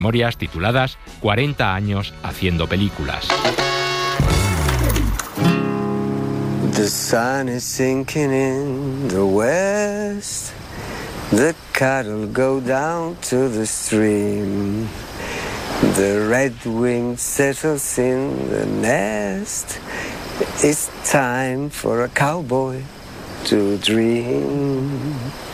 memorias tituladas 40 años haciendo películas. The sun is sinking in the west. The cattle go down to the stream. The redwing settles in the nest. It's time for a cowboy to dream.